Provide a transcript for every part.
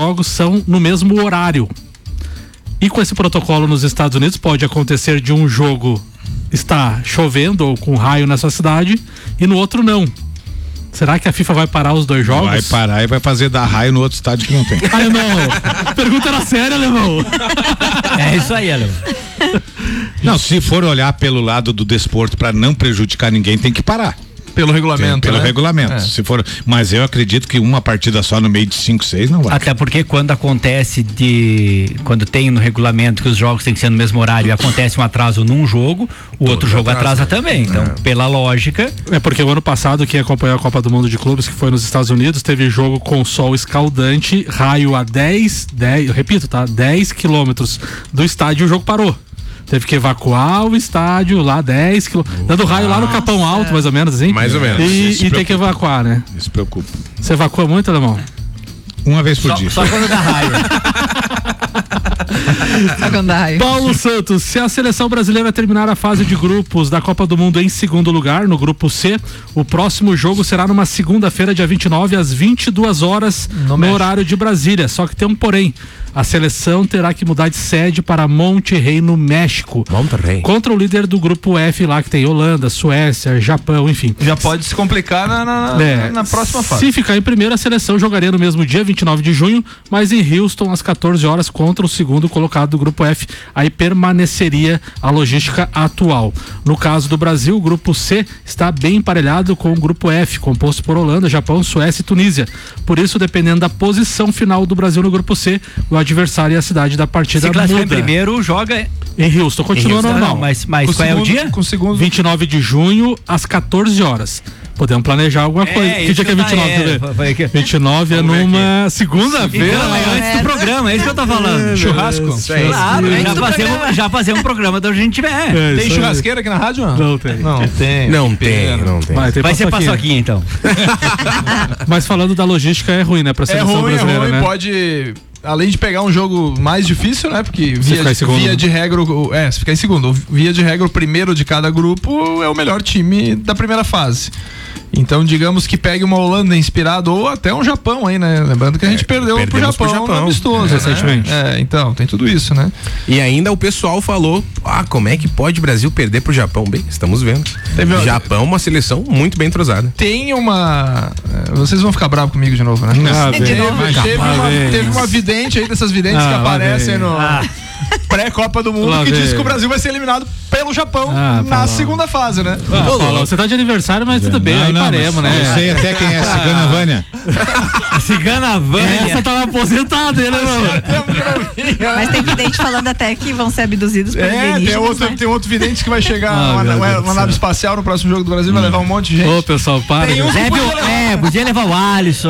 jogos são no mesmo horário. E com esse protocolo nos Estados Unidos pode acontecer de um jogo estar chovendo ou com raio nessa cidade e no outro não. Será que a FIFA vai parar os dois jogos? Vai parar e vai fazer dar raio no outro estádio que não tem. Alemão, pergunta era séria, Alemão. É isso aí, Alemão. Não, se for olhar pelo lado do desporto para não prejudicar ninguém, tem que parar. Pelo regulamento, pelo regulamento. Se for, mas eu acredito que uma partida só no meio de 5, 6 não vai. Até porque quando acontece quando tem no regulamento que os jogos têm que ser no mesmo horário e acontece um atraso num jogo, o outro jogo atrasa também. Então, pela lógica. É porque o ano passado, quem acompanhou a Copa do Mundo de Clubes, que foi nos Estados Unidos, teve jogo com sol escaldante, raio a 10 quilômetros do estádio e o jogo parou. Teve que evacuar o estádio lá 10 quilômetros, dando raio lá no Capão Alto, mais ou menos assim. Mais ou menos. E tem que evacuar, né? Se preocupa. Você evacua muito, Alemão? Uma vez por dia. Só quando dá raio. Paulo Santos, se a seleção brasileira terminar a fase de grupos da Copa do Mundo em segundo lugar, no grupo C, o próximo jogo será numa segunda-feira, dia 29, às 22 horas, no horário de Brasília. Só que tem um porém. A seleção terá que mudar de sede para Monterrey, no México. Monterrey. Contra o líder do grupo F lá, que tem Holanda, Suécia, Japão, enfim. Já pode se complicar na próxima fase. Se ficar em primeiro, a seleção jogaria no mesmo dia, 29 de junho, mas em Houston, às 14 horas, contra o segundo colocado do grupo F. Aí permaneceria a logística atual. No caso do Brasil, o grupo C está bem emparelhado com o grupo F, composto por Holanda, Japão, Suécia e Tunísia. Por isso, dependendo da posição final do Brasil no grupo C, o adversário e a cidade da partida muda. Se classificar em primeiro, joga em Houston, continua normal. Não, mas qual é o dia? Com o segundo. 29 de junho, às 14 horas. Podemos planejar alguma coisa. Que dia que é 29? 29 é numa segunda-feira. Então, é antes do programa, é isso que eu tô falando. Churrasco? Claro, já fazemos um programa da onde a gente tiver. Tem churrasqueira aqui na rádio? Não tem. Não tem. Vai ser paçoquinha, então. Mas falando da logística, é ruim, né? Pra seleção brasileira, ruim, né? Pode... Além de pegar um jogo mais difícil, né? Porque via de regra, se ficar em segundo, via de regra, o primeiro de cada grupo é o melhor time da primeira fase. Então, digamos que pegue uma Holanda inspirada ou até um Japão aí, né? Lembrando que a gente perdeu pro Japão no amistoso, recentemente. Né? Então, tem tudo isso, né? E ainda o pessoal falou, como é que pode o Brasil perder pro Japão? Bem, estamos vendo. Japão, uma seleção muito bem entrosada. Tem uma... Vocês vão ficar bravos comigo de novo, né? Teve uma vidente aí, dessas videntes que aparecem no... pré-Copa do Mundo, que diz que o Brasil vai ser eliminado pelo Japão na segunda fase, né? Paulo, você tá de aniversário, mas tudo bem, aí paremos, né? Eu sei até quem é a Cigana Vânia. Cigana Vânia. Essa tava aposentada, né, mano? Mas tem vidente falando até que vão ser abduzidos por alienígenas. Tem outro vidente que vai chegar uma nave espacial no próximo jogo do Brasil, vai levar um monte de gente. Ô, pessoal, para. Podia levar o Alisson.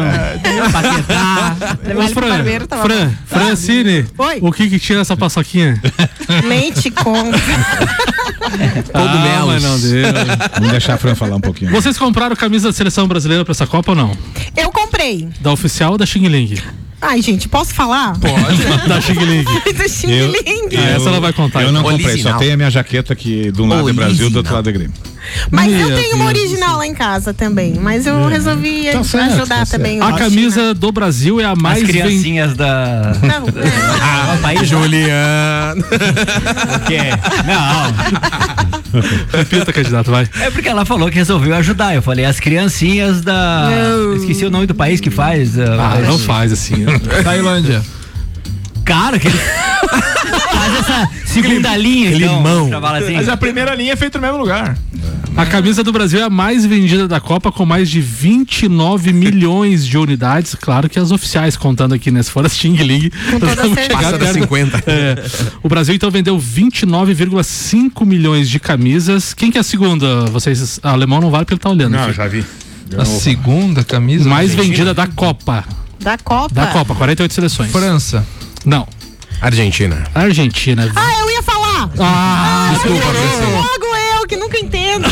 Francine, o que tinha nessa paçoquinha? Leite com todo mel. Mas não deu. Vamos deixar a Fran falar um pouquinho. Vocês compraram camisa da seleção brasileira pra essa Copa ou não? Eu comprei. Da oficial ou da Xing Ling? Ai, gente, posso falar? Pode. Da Xing Ling. Da Xing Ling. Essa ela vai contar. Eu não comprei, só tem a minha jaqueta aqui de um lado é Brasil, do outro lado é Grêmio. Mas eu tenho uma original lá em casa também, mas eu resolvi ajudar também. A camisa do Brasil é a mais... As criancinhas da... Não, país Juliano. O quê? Não. Repita, candidato, vai. É porque ela falou que resolveu ajudar. Eu falei, as criancinhas da... Esqueci o nome do país que faz. Não faz assim. Tailândia. Cara, que faz essa segunda linha, limão. Assim. Mas a primeira linha é feita no mesmo lugar. A camisa do Brasil é a mais vendida da Copa, com mais de 29 milhões de unidades. Claro que as oficiais, contando aqui, né? Se for as Xing Ling, passa das 50. O Brasil então vendeu 29,5 milhões de camisas. Quem que é a segunda? Vocês, alemão não vale porque ele tá olhando. Não, aqui. já vi. A segunda camisa mais vendida da Copa. Da Copa? Da Copa, 48 seleções. França. Não. Argentina. Eu ia falar. Desculpa, Logo eu, que nunca entendo.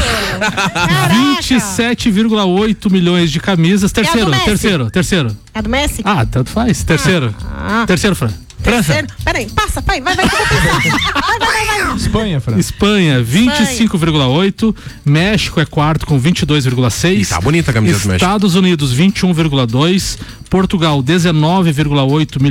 27,8 milhões de camisas. Terceiro. É do Messi? Tanto faz. Terceiro, Fran. França. Peraí, passa, vai que eu vou pensar. Vai. Espanha, França. Espanha, 25,8. México é quarto com 22,6. Tá bonita a camisa do México. Estados Unidos, 21,2. Portugal, 19,8 milhões.